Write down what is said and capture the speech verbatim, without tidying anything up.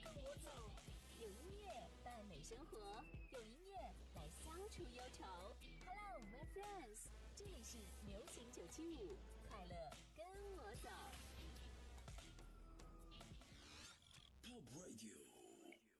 跟我走。 有音乐伴美生活，用音乐来消除忧愁。Hello, my friends， 这里是流行九七五